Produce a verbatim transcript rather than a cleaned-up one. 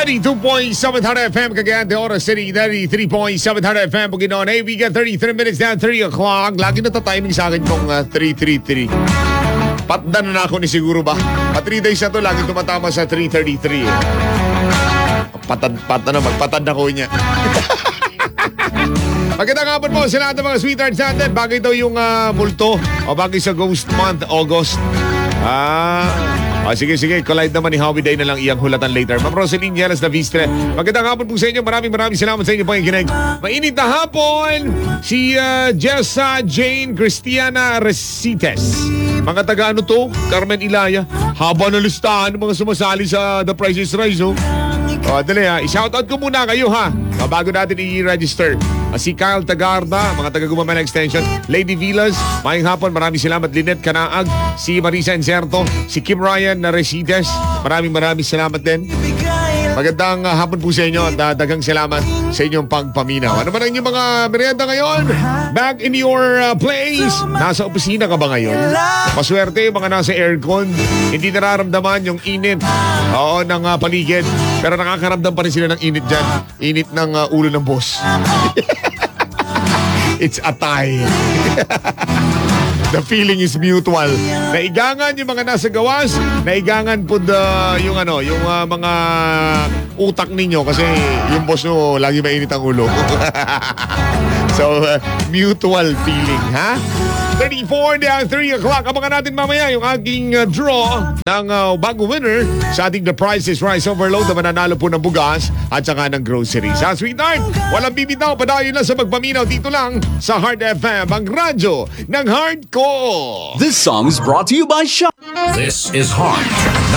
ninety-two point seven F M Cagayan de Oro City, ninety-three point seven F M Bukidnon. Hey, we got thirty-three minutes down three o'clock. Lagi nata-timing sa akin tong uh, three three three. Patdan na ako ni siguro ba? Pa three days na to, lagi tumatama sa three thirty-three. Eh. Patad, patad na, magpatad na ko niya. Magandang hapon po sa lahat ng mga sweethearts natin. Bagay daw yung uh, multo o bagay sa Ghost Month, August. Ah... Oh, sige, sige. Collide naman ni Howie Day na lang iyang hulatan later. Ma'am Rosaline Yelas na Vistre. Magandang hapon po sa inyo. Maraming maraming salamat sa inyo po yung kinig. Mainit na hapon si uh, Jessa Jane Cristiana Recites. Mga taga ano to? Carmen Ilaya. Haba na listahan ng mga sumasali sa The Price is Right, no? O, dali ha. I-shoutout ko muna kayo ha. Bago natin i-register. Si Kyle Tagarda, mga taga-Gumamela Extension, Lady Villas, maying hapon, maraming salamat. Lynette Canaag, si Marisa Encerto, si Kim Ryan na Resides, maraming maraming salamat din. Magandang uh, hapon po sa inyo at uh, dagang salamat sa inyong pagpaminaw. Ano ba ang inyong mga merienda ngayon? Back in your uh, place? Nasa opisina ka ba ngayon? Paswerte, mga nasa aircon, hindi nararamdaman yung init oo, ng uh, paligid. Pero nakakaramdam pa rin sila ng init dyan. Init ng uh, ulo ng boss. It's a tie. The feeling is mutual. Naigangan yung mga nasa gawas, naigangan po the, yung ano, yung uh, mga utak ninyo kasi yung boss nyo lagi mainit ang ulo. So, uh, mutual feeling, ha? thirty-four down three o'clock. Abangan natin mamaya yung aking uh, draw ng uh, bago winner sa ating The Price is Right Overload na mananalo po ng bugas at saka ng groceries. Sa sweetheart, walang bibitaw, padayon lang sa magpaminaw dito lang sa Heart F M, ang radyo ng Hardcore. This song is brought to you by Shop. This is Heart